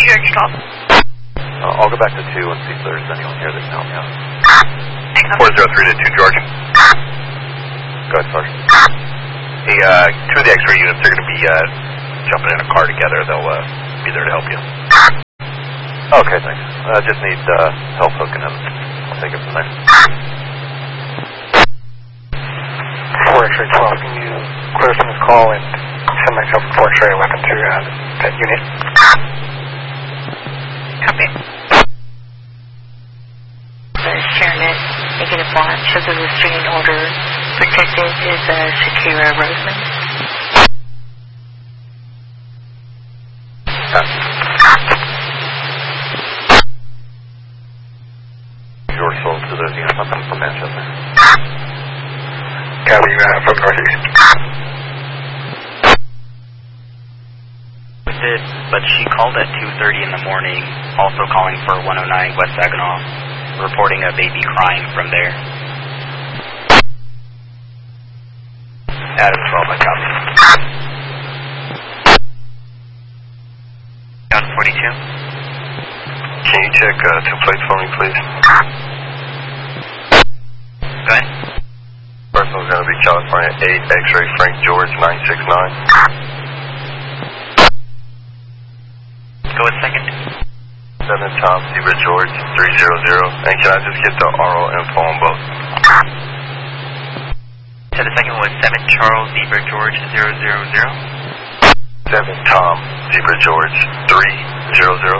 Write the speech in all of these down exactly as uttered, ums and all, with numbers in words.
George twelve. Uh, I'll go back to two and see if there's anyone here that can help me out. four zero three to two, George. Go ahead, Sergeant. Hey, uh, two of the X-ray units, they're going to be uh, jumping in a car together. They'll uh, be there to help you. Okay, thanks. I uh, just need uh, help hooking them. I'll take it from there. four X-ray twelve, can you clear from this call and send myself a four X-ray weapon to uh, that unit? Copy. The Sharonette, negative one, shows a restraining order. Protected is uh, Shakira Roseman. Your soul to those units. I'm coming from Manchester. Copy, uh, from Northeast. Did, but she called at two thirty in the morning, also calling for one oh nine West Saginaw, reporting a baby crying from there. That is twelve, I copy. John forty-two. Can you check uh, two plates for me, please? Go ahead. First one's going to be California eight, X-ray Frank George nine six nine. Go with second. seven Tom Zebra George three zero zero. And can I just get the R O info on both? So the second was seven Charles Zebra George zero zero zero. seven Tom Zebra George three zero zero.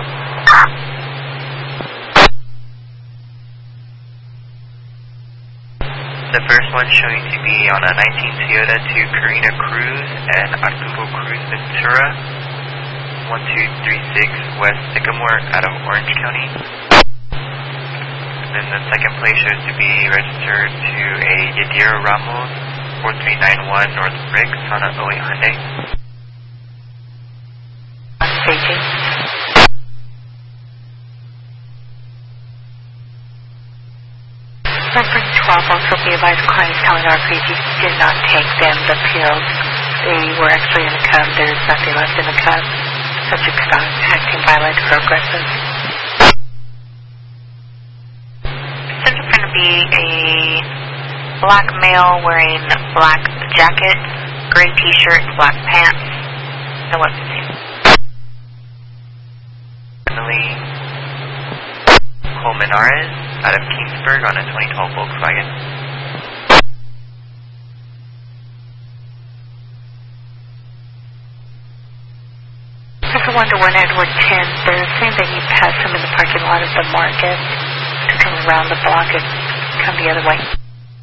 The first one showing to be on a nineteen Toyota to Carina Cruz and Arturo Cruz Ventura, one two three six West Sycamore out of Orange County. And then the second place shows to be registered to a Yadira Ramos, four three nine one North Brick, on a oh eight Hyundai. Staging. Reference twelve, also be advised clients telling our P G did not take them the pills. They were actually in the cup. There's nothing left in the cup. Subject found acting violent or aggressive. This is going to be a black male wearing black jacket, gray t-shirt, black pants. No weapons seen. Finally, Colmenares out of Kingsburg on a twenty twelve Volkswagen. Number one to one Edward ten, they're saying that you passed him in the parking lot of the market, took him around the block and come the other way.